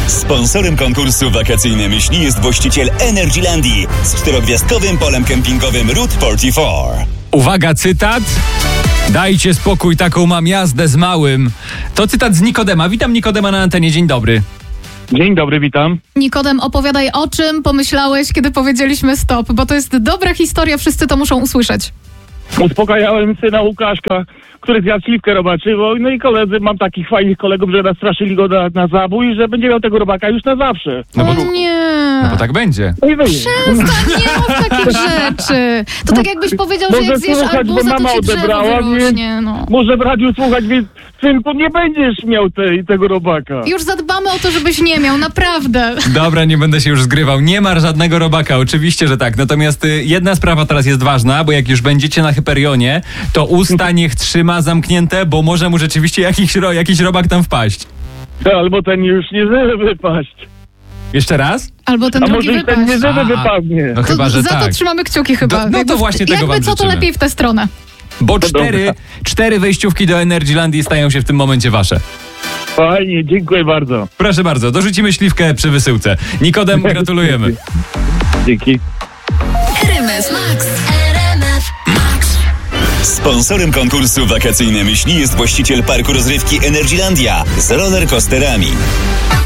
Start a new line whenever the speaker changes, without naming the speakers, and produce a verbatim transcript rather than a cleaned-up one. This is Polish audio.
Sponsorem konkursu Wakacyjne Myśli jest właściciel Energylandii z czterogwiazdkowym polem kempingowym Route czterdzieści cztery.
Uwaga, cytat. Dajcie spokój, taką mam jazdę z małym. To cytat z Nikodema. Witam Nikodema na antenie. Dzień dobry.
Dzień dobry, witam.
Nikodem, opowiadaj, o czym pomyślałeś, kiedy powiedzieliśmy stop, bo to jest dobra historia, wszyscy to muszą usłyszeć.
Uspokajałem syna Łukaszka, który zjadł śliwkę robaczywą. No i koledzy, mam takich fajnych kolegów, że nastraszyli go na, na zabój, że będzie miał tego robaka już na zawsze.
No bo,
O nie.
no bo tak będzie.
No i wyjdzie.
Przestań, nie mów takich rzeczy. To tak jakbyś powiedział, że
Może
jak zjesz
słuchać,
arbuza,
bo mama
to ci drzewo
odebrała,
wyrośnie. No.
Może w radiu słuchać, więc synku, nie będziesz miał tej, tego robaka.
Już zadbamy o to, żebyś nie miał, naprawdę.
Dobra, nie będę się już zgrywał. Nie ma żadnego robaka, oczywiście, że tak. Natomiast y, jedna sprawa teraz jest ważna, bo jak już będziecie na Hyperionie, to usta niech trzyma zamknięte, bo może mu rzeczywiście jakiś, ro, jakiś robak tam wpaść.
Albo ten już nie żeby wypaść.
Jeszcze raz?
Albo ten
A
drugi
może i ten
wypaść.
nie żeby
A,
wypadnie.
No chyba,
To
że
za
tak.
to trzymamy kciuki chyba.
No- no to
Jakby w-
właśnie tego
Jakby
wam
co, to
życzymy.
lepiej w tę stronę.
Bo
To
cztery,
dobra.
cztery wejściówki do Energylandii stają się w tym momencie wasze.
Fajnie, dziękuję bardzo.
Proszę bardzo, dorzucimy śliwkę przy wysyłce. Nikodem, gratulujemy.
Dzięki.
R M F Max. R M F Max.
Sponsorem konkursu Wakacyjne Myśli jest właściciel parku rozrywki Energylandia z rollercoasterami.